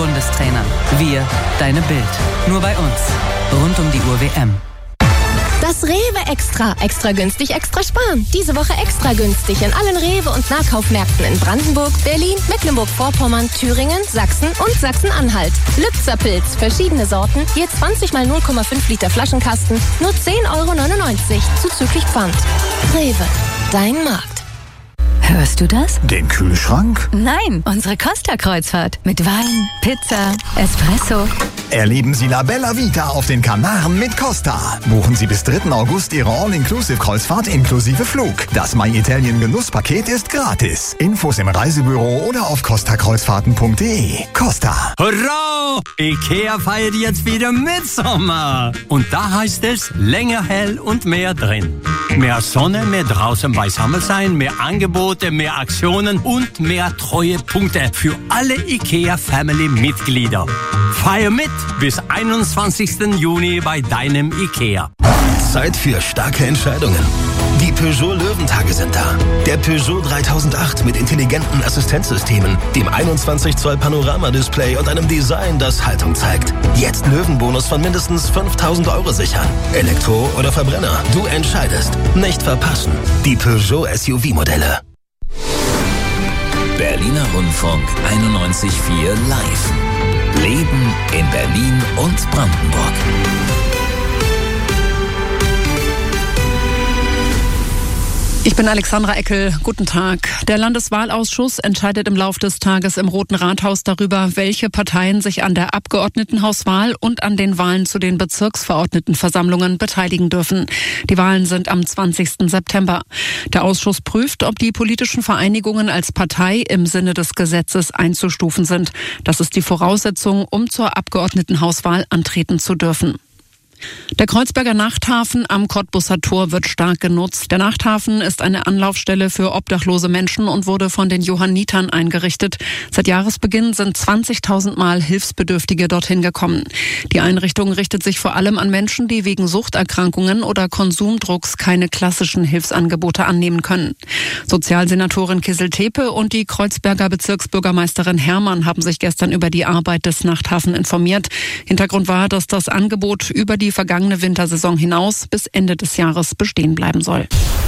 Bundestrainer. Wir, deine Bild. Nur bei uns. Rund um die Uhr WM. Das Rewe Extra. Extra günstig, extra sparen. Diese Woche extra günstig in allen Rewe- und Nahkaufmärkten in Brandenburg, Berlin, Mecklenburg-Vorpommern, Thüringen, Sachsen und Sachsen-Anhalt. Lübzer-Pilz, verschiedene Sorten, je 20 mal 0,5 Liter Flaschenkasten, nur 10,99 € zuzüglich Pfand. Rewe, dein Markt. Hörst du das? Den Kühlschrank? Nein, unsere Costa-Kreuzfahrt. Mit Wein, Pizza, Espresso. Erleben Sie La Bella Vita auf den Kanaren mit Costa. Buchen Sie bis 3. August Ihre All-Inclusive-Kreuzfahrt inklusive Flug. Das My Italien Genusspaket ist gratis. Infos im Reisebüro oder auf costakreuzfahrten.de. Costa. Hurra! IKEA feiert jetzt wieder Mitsommer. Und da heißt es länger hell und mehr drin. Mehr Sonne, mehr draußen beisammen sein, mehr Angebote, mehr Aktionen und mehr Treuepunkte für alle IKEA-Family-Mitglieder. Feier mit bis 21. Juni bei deinem IKEA. Zeit für starke Entscheidungen. Die Peugeot Löwentage sind da. Der Peugeot 3008 mit intelligenten Assistenzsystemen, dem 21 Zoll Panoramadisplay und einem Design, das Haltung zeigt. Jetzt Löwenbonus von mindestens 5.000 € sichern. Elektro oder Verbrenner, du entscheidest. Nicht verpassen. Die Peugeot SUV-Modelle. Berliner Rundfunk 91.4 Live. Leben in Berlin und Brandenburg. Ich bin Alexandra Eckel. Guten Tag. Der Landeswahlausschuss entscheidet im Lauf des Tages im Roten Rathaus darüber, welche Parteien sich an der Abgeordnetenhauswahl und an den Wahlen zu den Bezirksverordnetenversammlungen beteiligen dürfen. Die Wahlen sind am 20. September. Der Ausschuss prüft, ob die politischen Vereinigungen als Partei im Sinne des Gesetzes einzustufen sind. Das ist die Voraussetzung, um zur Abgeordnetenhauswahl antreten zu dürfen. Der Kreuzberger Nachthafen am Cottbuser Tor wird stark genutzt. Der Nachthafen ist eine Anlaufstelle für obdachlose Menschen und wurde von den Johannitern eingerichtet. Seit Jahresbeginn sind 20.000 Mal Hilfsbedürftige dorthin gekommen. Die Einrichtung richtet sich vor allem an Menschen, die wegen Suchterkrankungen oder Konsumdrucks keine klassischen Hilfsangebote annehmen können. Sozialsenatorin Kissel-Tepe und die Kreuzberger Bezirksbürgermeisterin Herrmann haben sich gestern über die Arbeit des Nachthafen informiert. Hintergrund war, dass das Angebot über die vergangene Wintersaison hinaus bis Ende des Jahres bestehen bleiben soll.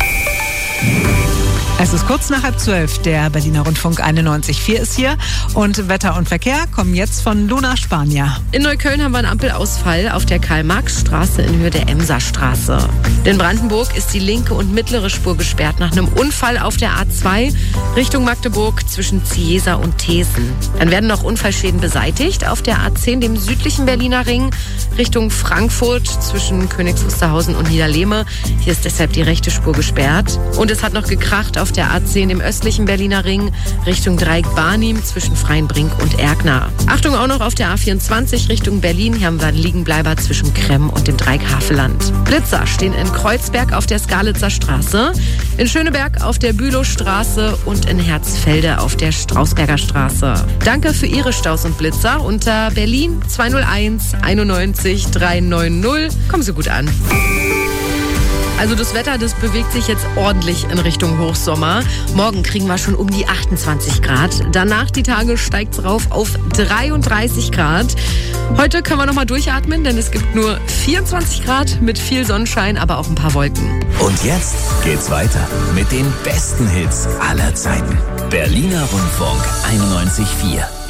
Es ist kurz nach 11:30. Der Berliner Rundfunk 91.4 ist hier. Und Wetter und Verkehr kommen jetzt von Luna Spanier. In Neukölln haben wir einen Ampelausfall auf der Karl-Marx-Straße in Höhe der Emser-Straße. In Brandenburg ist die linke und mittlere Spur gesperrt nach einem Unfall auf der A2 Richtung Magdeburg zwischen Ziesa und Thesen. Dann werden noch Unfallschäden beseitigt auf der A10, dem südlichen Berliner Ring, Richtung Frankfurt zwischen Königs Wusterhausen und Niederlehme. Hier ist deshalb die rechte Spur gesperrt. Und es hat noch gekracht auf der A10 im östlichen Berliner Ring Richtung Dreieck-Barnim zwischen Freienbrink und Erkner. Achtung auch noch auf der A24 Richtung Berlin. Hier haben wir einen Liegenbleiber zwischen Kremm und dem Dreieck Havelland. Blitzer stehen in Kreuzberg auf der Skalitzer Straße, in Schöneberg auf der Bülowstraße und in Herzfelde auf der Strausberger Straße. Danke für Ihre Staus und Blitzer unter Berlin 201 91 390. Kommen Sie gut an. Also das Wetter, das bewegt sich jetzt ordentlich in Richtung Hochsommer. Morgen kriegen wir schon um die 28 Grad. Danach die Tage steigt es rauf auf 33 Grad. Heute können wir nochmal durchatmen, denn es gibt nur 24 Grad mit viel Sonnenschein, aber auch ein paar Wolken. Und jetzt geht's weiter mit den besten Hits aller Zeiten. Berliner Rundfunk 91.4.